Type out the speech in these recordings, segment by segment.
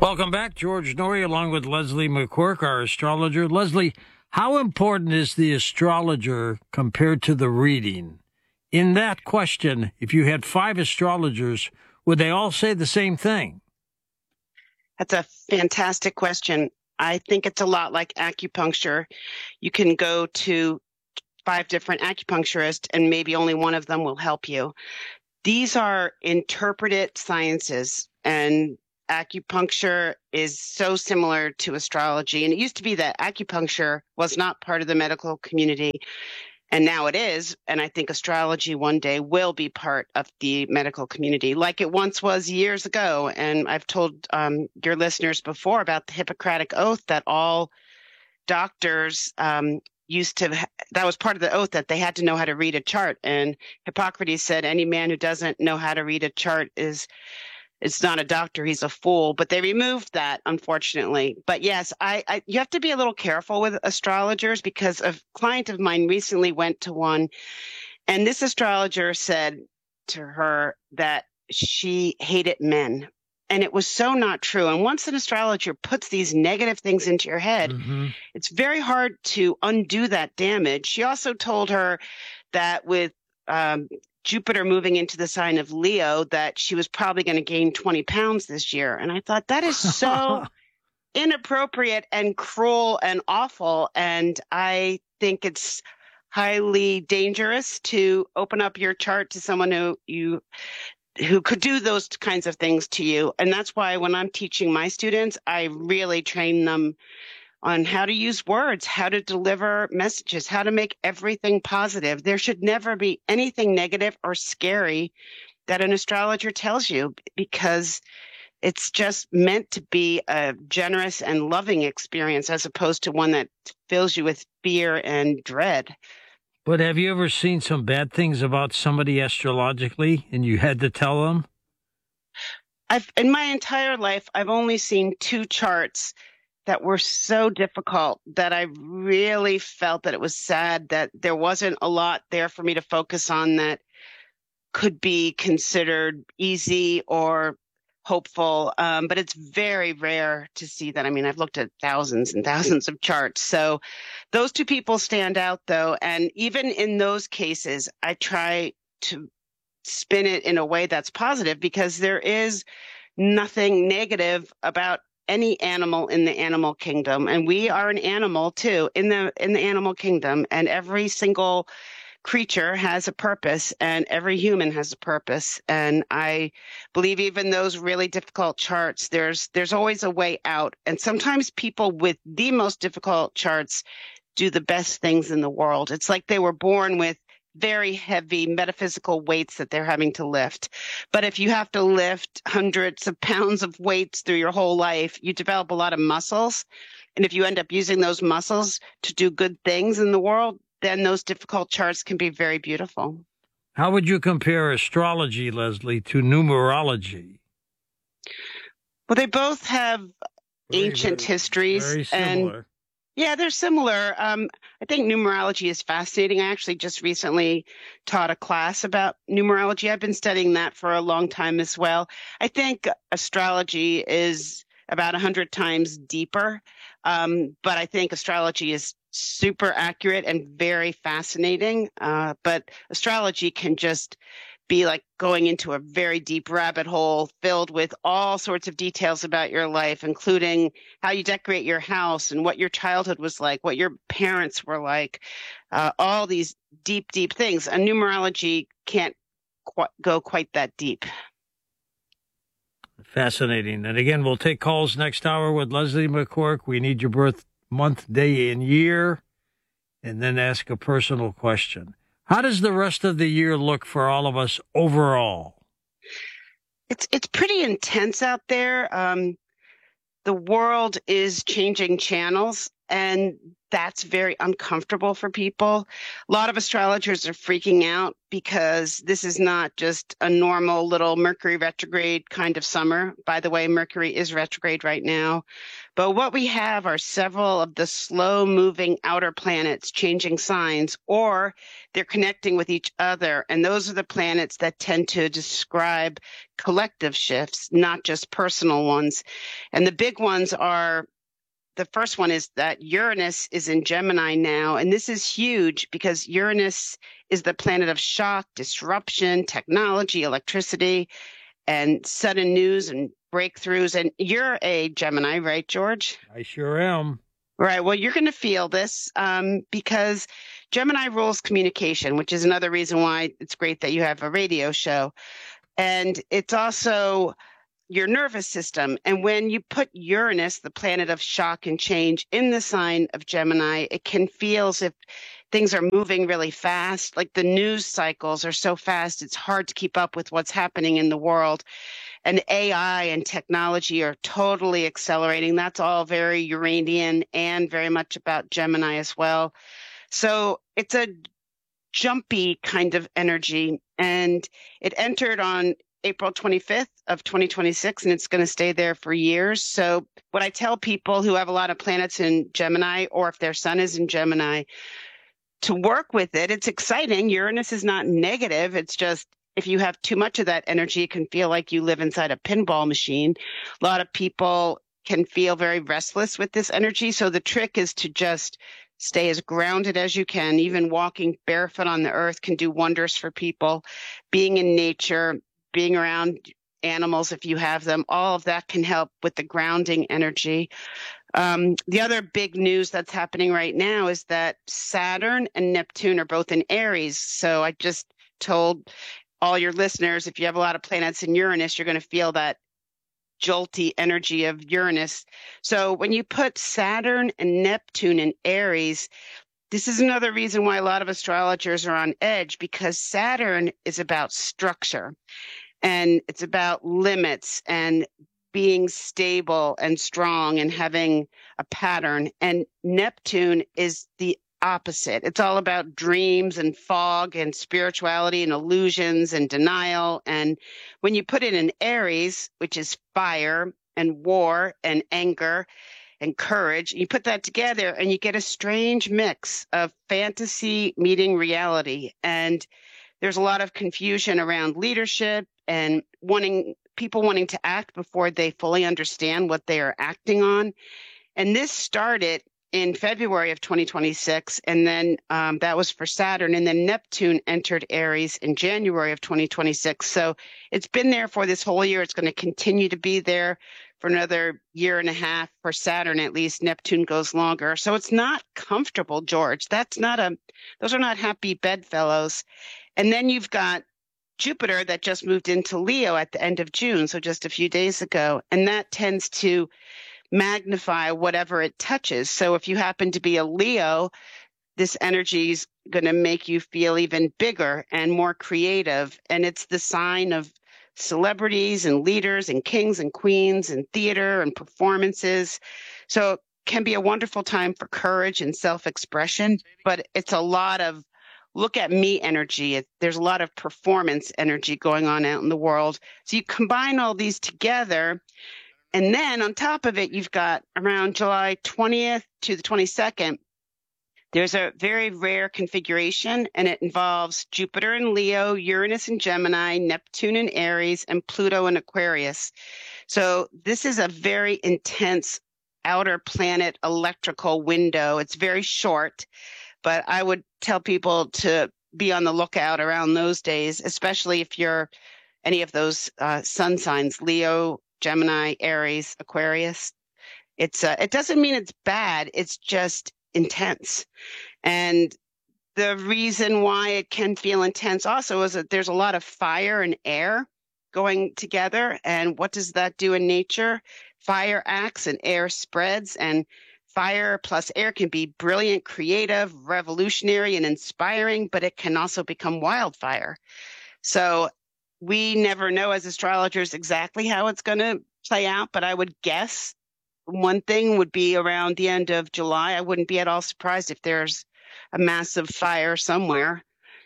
Welcome back. George Noory along with Leslie McQuirk, our astrologer. Leslie, how important is the astrologer compared to the reading? In that question, if you had 5 astrologers, would they all say the same thing? That's a fantastic question. I think it's a lot like acupuncture. You can go to 5 different acupuncturists and maybe only one of them will help you. These are interpreted sciences, and acupuncture is so similar to astrology. And it used to be that acupuncture was not part of the medical community, and now it is. And I think astrology one day will be part of the medical community like it once was years ago. And I've told your listeners before about the Hippocratic Oath that all doctors that was part of the oath, that they had to know how to read a chart. And Hippocrates said any man who doesn't know how to read a chart is not a doctor, he's a fool. But they removed that, unfortunately. But yes, you have to be a little careful with astrologers, because a client of mine recently went to one, and this astrologer said to her that she hated men. And it was so not true. And once an astrologer puts these negative things into your head, it's very hard to undo that damage. She also told her that with Jupiter moving into the sign of Leo, that she was probably going to gain 20 pounds this year. And I thought, that is so inappropriate and cruel and awful. And I think it's highly dangerous to open up your chart to someone who could do those kinds of things to you. And that's why when I'm teaching my students, I really train them on how to use words, how to deliver messages, how to make everything positive. There should never be anything negative or scary that an astrologer tells you, because it's just meant to be a generous and loving experience, as opposed to one that fills you with fear and dread. But have you ever seen some bad things about somebody astrologically and you had to tell them? In my entire life, I've only seen 2 charts that were so difficult that I really felt that it was sad that there wasn't a lot there for me to focus on that could be considered easy or hopeful. But it's very rare to see that. I mean, I've looked at thousands and thousands of charts. So those 2 people stand out, though. And even in those cases, I try to spin it in a way that's positive, because there is nothing negative about any animal in the animal kingdom. And we are an animal, too, in the animal kingdom. And every single creature has a purpose, and every human has a purpose. And I believe even those really difficult charts, there's always a way out. And sometimes people with the most difficult charts do the best things in the world. It's like they were born with very heavy metaphysical weights that they're having to lift. But if you have to lift hundreds of pounds of weights through your whole life, you develop a lot of muscles. And if you end up using those muscles to do good things in the world, then those difficult charts can be very beautiful. How would you compare astrology, Leslie, to numerology? Well, they both have ancient histories. Very similar. Yeah, they're similar. I think numerology is fascinating. I actually just recently taught a class about numerology. I've been studying that for a long time as well. I think astrology is about 100 times deeper, but I think astrology is super accurate and very fascinating. But astrology can just be like going into a very deep rabbit hole filled with all sorts of details about your life, including how you decorate your house and what your childhood was like, what your parents were like, all these deep, deep things. And numerology can't go quite that deep. Fascinating. And again, we'll take calls next hour with Leslie McQuirk. We need your birth month, day, and year, and then ask a personal question. How does the rest of the year look for all of us overall? It's pretty intense out there. The world is changing channels. And that's very uncomfortable for people. A lot of astrologers are freaking out because this is not just a normal little Mercury retrograde kind of summer. By the way, Mercury is retrograde right now. But what we have are several of the slow moving outer planets changing signs, or they're connecting with each other. And those are the planets that tend to describe collective shifts, not just personal ones. And the big ones are, the first one is that Uranus is in Gemini now. And this is huge because Uranus is the planet of shock, disruption, technology, electricity, and sudden news and breakthroughs. And you're a Gemini, right, George? I sure am. Right. Well, you're going to feel this because Gemini rules communication, which is another reason why it's great that you have a radio show. And it's also your nervous system. And when you put Uranus, the planet of shock and change, in the sign of Gemini, it can feel as if things are moving really fast. Like the news cycles are so fast, it's hard to keep up with what's happening in the world. And AI and technology are totally accelerating. That's all very Uranian and very much about Gemini as well. So it's a jumpy kind of energy. And it entered on April 25th of 2026, and it's going to stay there for years. So what I tell people who have a lot of planets in Gemini, or if their sun is in Gemini, to work with it, it's exciting. Uranus is not negative. It's just if you have too much of that energy, it can feel like you live inside a pinball machine. A lot of people can feel very restless with this energy. So the trick is to just stay as grounded as you can. Even walking barefoot on the earth can do wonders for people. Being in nature, being around animals if you have them, all of that can help with the grounding energy. The other big news that's happening right now is that Saturn and Neptune are both in Aries. So I just told all your listeners, if you have a lot of planets in Uranus, you're going to feel that jolty energy of Uranus. So when you put Saturn and Neptune in Aries, this is another reason why a lot of astrologers are on edge, because Saturn is about structure and it's about limits and being stable and strong and having a pattern. And Neptune is the opposite. It's all about dreams and fog and spirituality and illusions and denial. And when you put it in Aries, which is fire and war and anger and courage, you put that together and you get a strange mix of fantasy meeting reality. And there's a lot of confusion around leadership and people wanting to act before they fully understand what they are acting on. And this started in February of 2026, and then that was for Saturn, and then Neptune entered Aries in January of 2026. So it's been there for this whole year. It's going to continue to be there for another year and a half. For Saturn, at least. Neptune goes longer. So it's not comfortable, George. Those are not happy bedfellows. And then you've got Jupiter that just moved into Leo at the end of June, so just a few days ago, and that tends to magnify whatever it touches. So if you happen to be a Leo, this energy is going to make you feel even bigger and more creative. And it's the sign of celebrities and leaders and kings and queens and theater and performances. So it can be a wonderful time for courage and self-expression, but it's a lot of look at me energy. There's a lot of performance energy going on out in the world. So you combine all these together. And then on top of it, you've got around July 20th to the 22nd, there's a very rare configuration, and it involves Jupiter in Leo, Uranus in Gemini, Neptune in Aries, and Pluto in Aquarius. So this is a very intense outer planet electrical window. It's very short, but I would tell people to be on the lookout around those days, especially if you're any of those sun signs, Leo, Gemini, Aries, Aquarius. It doesn't mean it's bad. It's just intense. And the reason why it can feel intense also is that there's a lot of fire and air going together. And what does that do in nature? Fire acts and air spreads, and fire plus air can be brilliant, creative, revolutionary, and inspiring, but it can also become wildfire. So we never know as astrologers exactly how it's going to play out, but I would guess one thing would be around the end of July. I wouldn't be at all surprised if there's a massive fire somewhere.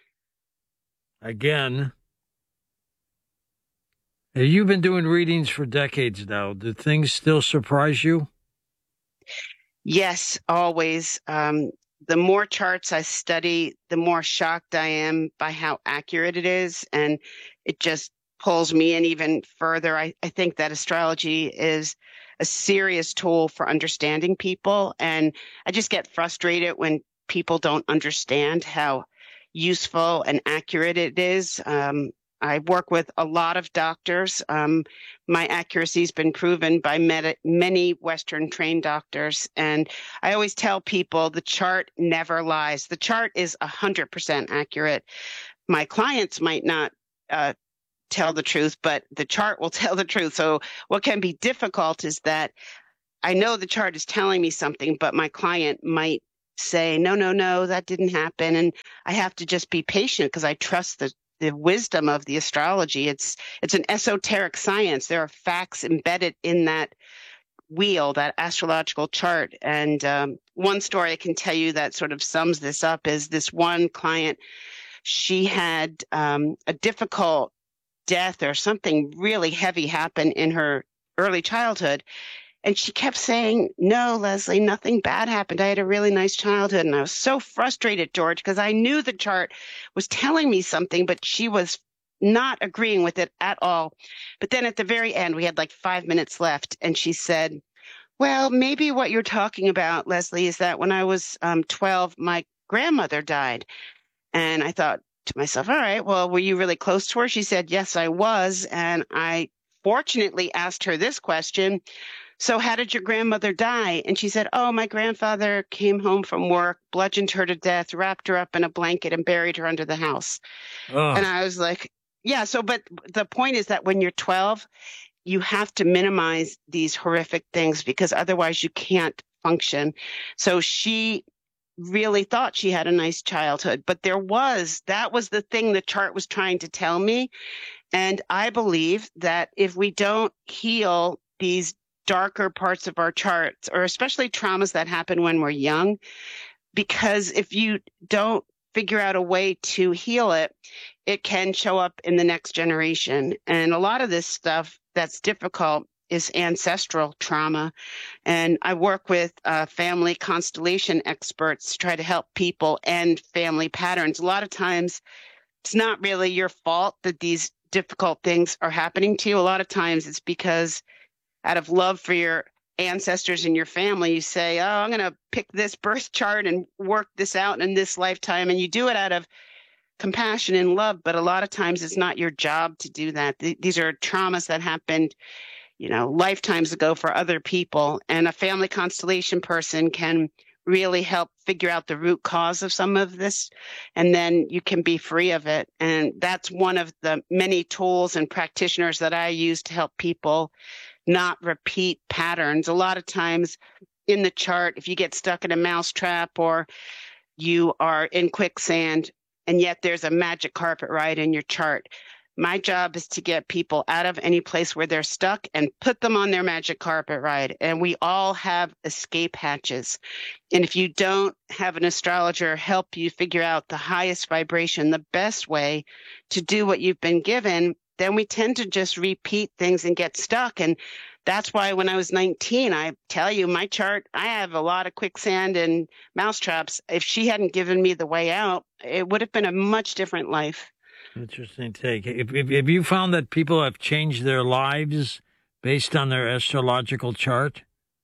Again, you've been doing readings for decades now. Do things still surprise you? Yes, always. The more charts I study, the more shocked I am by how accurate it is. And it just pulls me in even further. I think that astrology is a serious tool for understanding people. And I just get frustrated when people don't understand how useful and accurate it is. I work with a lot of doctors. My accuracy has been proven by many Western trained doctors. And I always tell people the chart never lies. The chart is 100% accurate. My clients might not tell the truth, but the chart will tell the truth. So what can be difficult is that I know the chart is telling me something, but my client might say, no, that didn't happen. And I have to just be patient because I trust the wisdom of the astrology. It's an esoteric science. There are facts embedded in that wheel, that astrological chart. And one story I can tell you that sort of sums this up is this one client. She had a difficult death or something really heavy happen in her early childhood. And she kept saying, no, Leslie, nothing bad happened. I had a really nice childhood. And I was so frustrated, George, because I knew the chart was telling me something, but she was not agreeing with it at all. But then at the very end, we had like 5 minutes left. And she said, well, maybe what you're talking about, Leslie, is that when I was 12, my grandmother died. And I thought to myself, all right, well, were you really close to her? She said, yes, I was. And I fortunately asked her this question. So how did your grandmother die? And she said, oh, my grandfather came home from work, bludgeoned her to death, wrapped her up in a blanket and buried her under the house. Oh. And I was like, yeah. So, but the point is that when you're 12, you have to minimize these horrific things because otherwise you can't function. So she really thought she had a nice childhood, but that was the thing the chart was trying to tell me. And I believe that if we don't heal these darker parts of our charts, or especially traumas that happen when we're young, because if you don't figure out a way to heal it, it can show up in the next generation. And a lot of this stuff that's difficult is ancestral trauma. And I work with family constellation experts to try to help people end family patterns. A lot of times it's not really your fault that these difficult things are happening to you. A lot of times it's because out of love for your ancestors and your family, you say, oh, I'm going to pick this birth chart and work this out in this lifetime. And you do it out of compassion and love. But a lot of times it's not your job to do that. These are traumas that happened, lifetimes ago for other people. And a family constellation person can really help figure out the root cause of some of this. And then you can be free of it. And that's one of the many tools and practitioners that I use to help people not repeat patterns. A lot of times in the chart, if you get stuck in a mousetrap or you are in quicksand and yet there's a magic carpet ride in your chart, my job is to get people out of any place where they're stuck and put them on their magic carpet ride. And we all have escape hatches. And if you don't have an astrologer help you figure out the highest vibration, the best way to do what you've been given, then we tend to just repeat things and get stuck. And that's why when I was 19, I tell you, my chart, I have a lot of quicksand and mousetraps. If she hadn't given me the way out, it would have been a much different life. Interesting take. Have you found that people have changed their lives based on their astrological chart?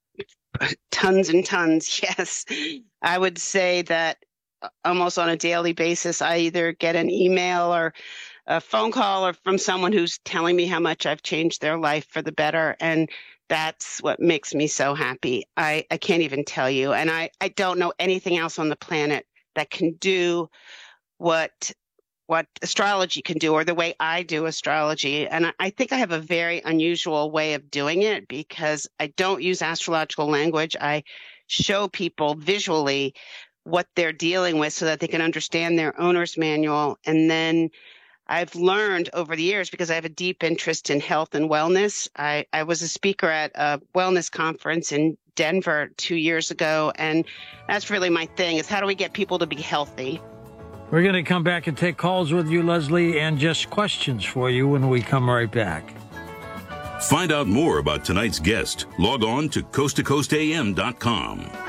Tons and tons, yes. I would say that almost on a daily basis, I either get an email or a phone call or from someone who's telling me how much I've changed their life for the better. And that's what makes me so happy. I can't even tell you. And I don't know anything else on the planet that can do what astrology can do or the way I do astrology. And I think I have a very unusual way of doing it because I don't use astrological language. I show people visually what they're dealing with so that they can understand their owner's manual. And then I've learned over the years, because I have a deep interest in health and wellness. I was a speaker at a wellness conference in Denver 2 years ago, and that's really my thing, is how do we get people to be healthy? We're going to come back and take calls with you, Leslie, and just questions for you when we come right back. Find out more about tonight's guest. Log on to coasttocoastam.com.